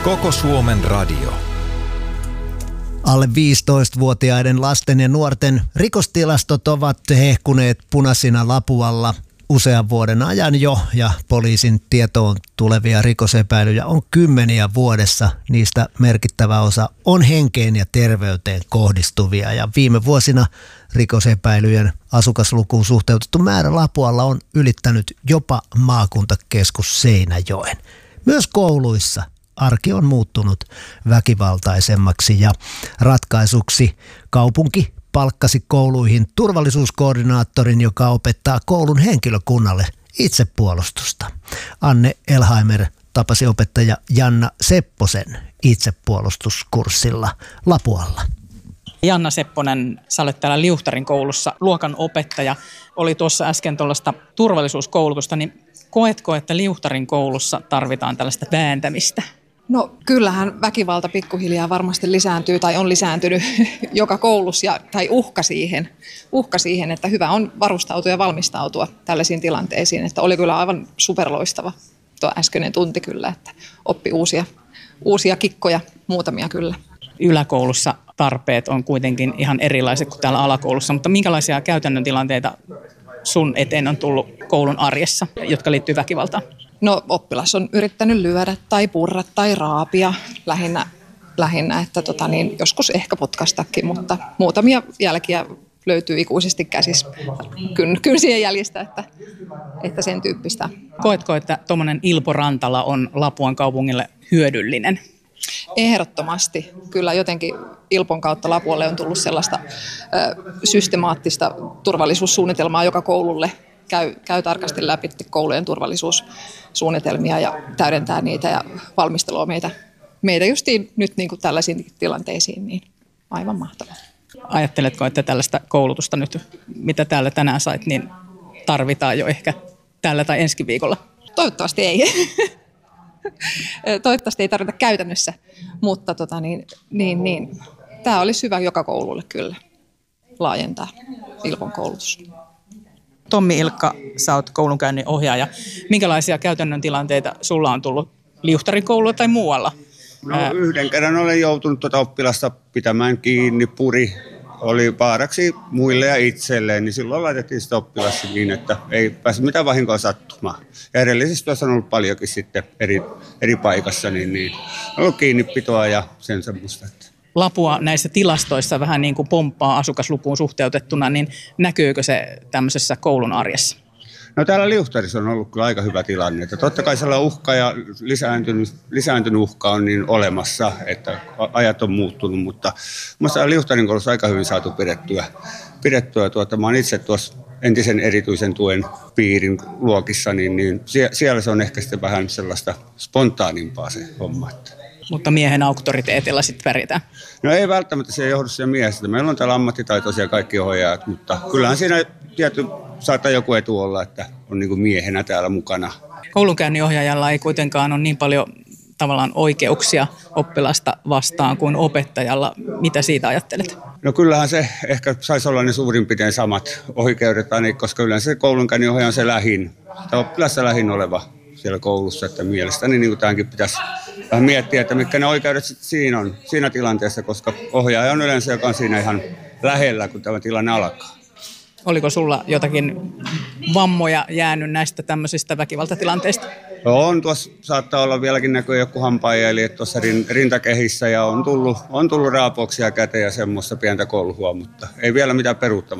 Koko Suomen radio. Alle 15-vuotiaiden lasten ja nuorten rikostilastot ovat hehkuneet punaisina lapualla usean vuoden ajan jo, ja poliisin tietoon tulevia rikosepäilyjä on kymmeniä vuodessa. Niistä merkittävä osa on henkeen ja terveyteen kohdistuvia, ja viime vuosina rikosepäilyjen asukaslukuun suhteutettu määrä Lapualla on ylittänyt jopa maakuntakeskus Seinäjoen. Myös kouluissa arki on muuttunut väkivaltaisemmaksi, ja ratkaisuksi kaupunki palkkasi kouluihin turvallisuuskoordinaattorin, joka opettaa koulun henkilökunnalle itsepuolustusta. Anne Elheimer tapasi opettaja Janna Sepposen itsepuolustuskurssilla Lapualla. Janna Sepponen, sä olet täällä Liuhtarin koulussa luokan opettaja. Oli tuossa äsken tuollaista turvallisuuskoulutusta, niin koetko, että Liuhtarin koulussa tarvitaan tällaista vääntämistä? No kyllähän väkivalta pikkuhiljaa varmasti lisääntyy tai on lisääntynyt joka koulussa tai uhka siihen, että hyvä on varustautua ja valmistautua tällaisiin tilanteisiin. Että oli kyllä aivan superloistava tuo äskeinen tunti kyllä, että oppi uusia kikkoja, muutamia kyllä. Yläkoulussa tarpeet on kuitenkin ihan erilaiset kuin täällä alakoulussa, mutta minkälaisia käytännön tilanteita sun eteen on tullut koulun arjessa, jotka liittyy väkivaltaan? No oppilas on yrittänyt lyödä tai purra tai raapia lähinnä että joskus ehkä potkastakin, mutta muutamia jälkiä löytyy ikuisesti käsissä kynsien jäljistä, että sen tyyppistä. Koetko, että tuommoinen Ilpo Rantala on Lapuan kaupungille hyödyllinen? Ehdottomasti. Kyllä jotenkin Ilpon kautta Lapualle on tullut sellaista systemaattista turvallisuussuunnitelmaa joka koululle. Käy tarkasti läpi koulujen turvallisuussuunnitelmia ja täydentää niitä ja valmistelua meitä justiin nyt niin kuin tällaisiin tilanteisiin, niin aivan mahtavaa. Ajatteletko, että tällaista koulutusta nyt, mitä täällä tänään sait, niin tarvitaan jo ehkä tällä tai ensi viikolla? Toivottavasti ei. Toivottavasti ei tarvita käytännössä, mutta tämä olisi hyvä joka koululle kyllä laajentaa Ilpon koulutus. Tommi Ilkka, sä oot koulunkäynnin ohjaaja. Minkälaisia käytännön tilanteita sulla on tullut Liuhtarin koululla tai muualla? No, yhden kerran olen joutunut oppilasta pitämään kiinni, puri oli vaaraksi muille ja itselleen, niin silloin laitettiin sitä oppilasta niin, että ei pääse mitään vahinkoa sattumaan. Ja edellisesti tuossa on ollut paljonkin sitten eri paikassa, niin on ollut kiinnipitoa ja sen semmoista. Lapua näissä tilastoissa vähän niin kuin pomppaa asukaslukuun suhteutettuna, niin näkyykö se tämmöisessä koulun arjessa? No täällä Liuhtarissa on ollut kyllä aika hyvä tilanne. Että totta kai sellainen uhka ja lisääntynyt uhka on niin olemassa, että ajat on muuttunut, mutta minusta Liuhtarin koulussa aika hyvin saatu pidettyä. Mä olen itse tuossa entisen erityisen tuen piirin luokissa, niin siellä se on ehkä sitten vähän sellaista spontaanimpaa se homma. Mutta miehen auktoriteetilla sitten pärjätään? No ei välttämättä, se ei johdu siihen miehestä. Meillä on täällä ammattitaitoisia kaikki ohjaajat, mutta kyllähän siinä saattaa joku etu olla, että on niin kuin miehenä täällä mukana. Koulunkäynninohjaajalla ei kuitenkaan ole niin paljon tavallaan oikeuksia oppilasta vastaan kuin opettajalla. Mitä siitä ajattelet? No kyllähän se ehkä saisi olla ne suurin piirtein samat oikeudet, koska yleensä se koulunkäynninohjaaja on se oppilassa lähin oleva siellä koulussa, että mielestäni niin tämänkin pitäisi vähän miettiä, että mitkä ne oikeudet siinä tilanteessa, koska ohjaaja on yleensä, joka on siinä ihan lähellä, kun tämä tilanne alkaa. Oliko sulla jotakin vammoja jäänyt näistä tämmöisistä väkivaltatilanteista? On, tuossa saattaa olla vieläkin näkyy joku hampaajäli tuossa rintakehissä ja on tullut raapauksia käteen ja semmoista pientä kolhua, mutta ei vielä mitään peruuttamaa.